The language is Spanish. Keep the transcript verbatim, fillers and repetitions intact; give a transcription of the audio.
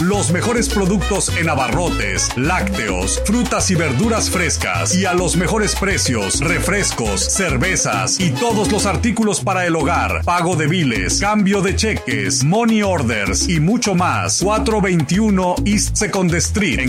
Los mejores productos en abarrotes, lácteos, frutas y verduras frescas y a los mejores precios, refrescos, cervezas y todos los artículos para el hogar, pago de biles, cambio de cheques, money orders y mucho más. cuatrocientos veintiuno East Second Street en